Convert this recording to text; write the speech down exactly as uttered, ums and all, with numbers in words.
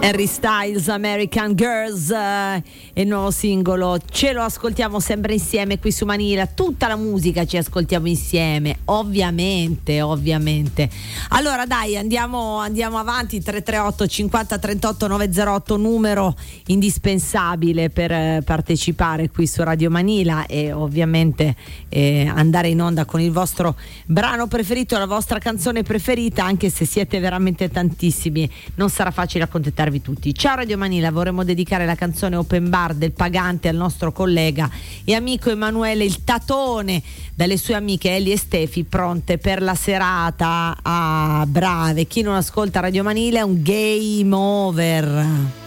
Harry Styles, American Girls, eh, il nuovo singolo, ce lo ascoltiamo sempre insieme qui su Manila, tutta la musica ci ascoltiamo insieme, ovviamente, ovviamente. Allora dai, andiamo, andiamo avanti, tre tre otto cinquanta trentotto novecentootto, numero indispensabile per eh, partecipare qui su Radio Manila e ovviamente eh, andare in onda con il vostro brano preferito, la vostra canzone preferita, anche se siete veramente tantissimi, non sarà facile accontentarvi tutti. Ciao Radio Manila, vorremmo dedicare la canzone Open Bar del Pagante al nostro collega e amico Emanuele il Tatone, dalle sue amiche Ellie e Stefi, pronte per la serata. Ah, brave, chi non ascolta Radio Manila è un game over.